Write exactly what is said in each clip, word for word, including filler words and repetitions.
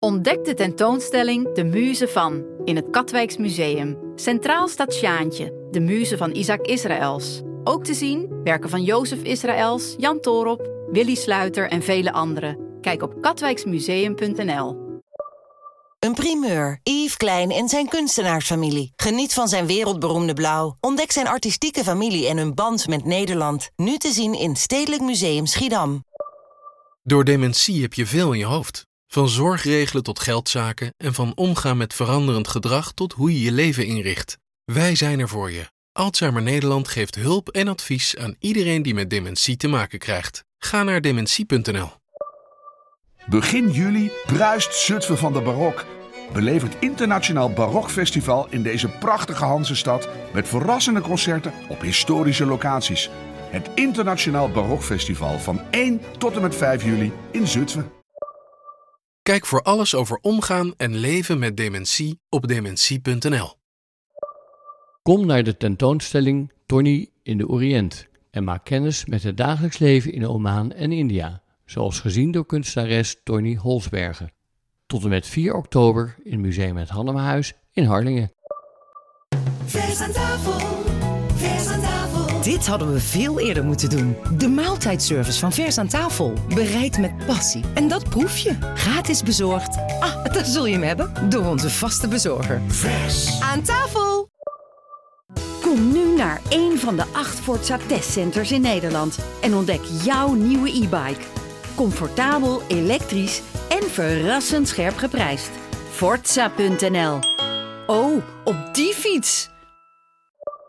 Ontdek de tentoonstelling De Muze van in het Katwijks Museum. Centraal staat Sjaantje, de muze van Isaac Israëls. Ook te zien werken van Jozef Israëls, Jan Toorop, Willy Sluiter en vele anderen. Kijk op katwijksmuseum punt n l. Een primeur. Yves Klein en zijn kunstenaarsfamilie. Geniet van zijn wereldberoemde blauw. Ontdek zijn artistieke familie en hun band met Nederland. Nu te zien in Stedelijk Museum Schiedam. Door dementie heb je veel in je hoofd. Van zorg regelen tot geldzaken en van omgaan met veranderend gedrag tot hoe je je leven inricht. Wij zijn er voor je. Alzheimer Nederland geeft hulp en advies aan iedereen die met dementie te maken krijgt. Ga naar dementie punt n l. Begin juli bruist Zutphen van de barok. Beleef het Internationaal Barokfestival in deze prachtige Hansestad met verrassende concerten op historische locaties. Het Internationaal Barokfestival van één tot en met vijf juli in Zutphen. Kijk voor alles over omgaan en leven met dementie op dementie punt n l. Kom naar de tentoonstelling Tony in de Oriënt en maak kennis met het dagelijks leven in Oman en India, zoals gezien door kunstenares Tony Holsbergen. Tot en met vier oktober in Museum het Hannemahuis in Harlingen. Vers aan tafel, vers aan tafel. Dit hadden we veel eerder moeten doen. De maaltijdservice van Vers aan tafel. Bereid met passie. En dat proef je. Gratis bezorgd. Ah, daar zul je hem hebben. Door onze vaste bezorger. Vers aan tafel. Kom nu naar een van de acht Forza testcenters in Nederland en ontdek jouw nieuwe e-bike. Comfortabel, elektrisch en verrassend scherp geprijsd. Forza punt n l. Oh, op die fiets!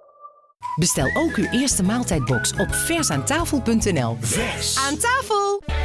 Bestel ook uw eerste maaltijdbox op vers aan tafel punt n l. Vers aan tafel!